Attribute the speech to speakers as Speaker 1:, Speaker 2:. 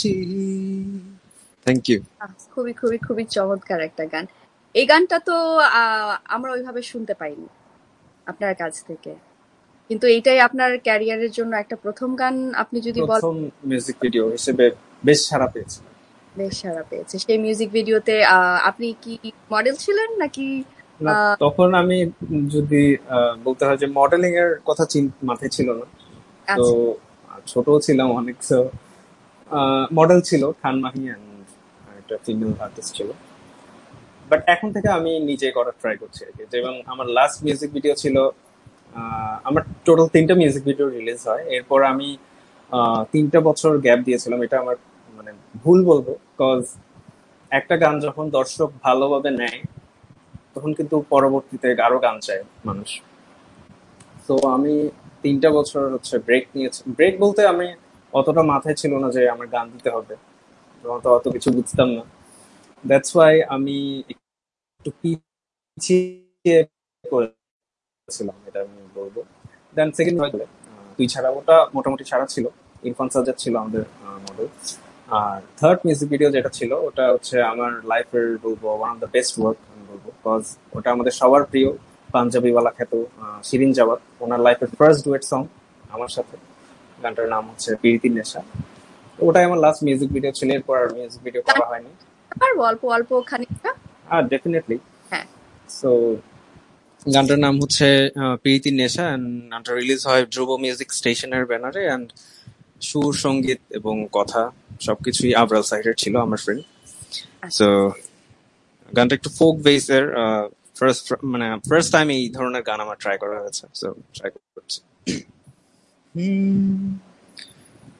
Speaker 1: Thank you.
Speaker 2: খুবই খুবই খুবই চমৎকার একটা গান। এই গানটা তো আমরা ওইভাবে শুনতে পাইনি আপনার কাছ থেকে, কিন্তু এইটাই আপনার ক্যারিয়ারের জন্য একটা প্রথম গান। আপনি যদি বলেন,
Speaker 1: প্রথম মিউজিক ভিডিও হিসেবে বেশ সাড়া পেয়েছে।
Speaker 2: বেশ সাড়া পেয়েছে। সেই মিউজিক ভিডিওতে আপনি কি মডেল ছিলেন নাকি?
Speaker 1: না, তখন আমি যদি বলতে হয় যে মডেলিং এর কথা মাথায় ছিল না। তো
Speaker 2: আচ্ছা
Speaker 1: ছোট ছিলাম অনেক, তো মডেল ছিল খান মাহি and একটা ফিমেল আর্টিস্ট ছিল। বাট এখন থেকে আমি নিজে করার ট্রাই করছি আর কি। যেমন আমার লাস্ট মিউজিক ভিডিও ছিল, আমার টোটাল 3টা মিউজিক ভিডিও রিলিজ হয়। এরপর আমি 3টা বছর গ্যাপ দিয়েছিলাম। এটা আমার মানে ভুল বলবো, কজ একটা গান যখন দর্শক ভালোভাবে নেয় তখন কিন্তু পরবর্তীতে আরো গান চায় মানুষ। তো আমি 3টা বছর হচ্ছে ব্রেক নিয়েছি। ব্রেক বলতে আমি অতটা মাথায় ছিল না যে আমার গান দিতে হবে, তখন তো অত কিছু বুঝতাম না। দ্যাটস ওয়াই আমি একটু পিছিয়ে করেছিলাম, এটা আমি বলবো। দেন সেকেন্ড তুই ছাড়া, ওটা মোটামুটি ছাড়া ছিল। ইরফান সাজ্জাদ ছিল আমাদের মডেল। আর থার্ড মিউজিক ভিডিও যেটা ছিল ওটা হচ্ছে আমার লাইফের বলবো one of the best work আমি বলবো, বিকজ ওটা আমাদের সবার প্রিয় পাঞ্জাবিওয়ালা খ্যাত শিরিন জাওয়াত, ওনার লাইফের ফার্স্ট ডুয়েট সং আমার সাথে। গানটার নাম হচ্ছে প্রীতির নেশা। তো ওটাই আমার লাস্ট মিউজিক ভিডিও ছিল। এরপর আর মিউজিক ভিডিও করা হয়নি।
Speaker 2: পারবো অল্প অল্প খানিকটা?
Speaker 1: আর ডেফিনেটলি।
Speaker 2: হ্যাঁ।
Speaker 1: সো গানটার নাম হচ্ছে প্রীতির নেশা, and গানটা রিলিজ হয় ধ্রুব মিউজিক স্টেশনের ব্যানারে। অ্যান্ড সুর, সঙ্গীত এবং কথা সবকিছুই আবরাল সাইডের ছিল, আমার ফ্রেন্ড। সো গানটা একটু ফোক বেসের, ফার্স্ট টাইম এই ধরনের গান আমার ট্রাই করা হয়েছে, সো ট্রাই করছি।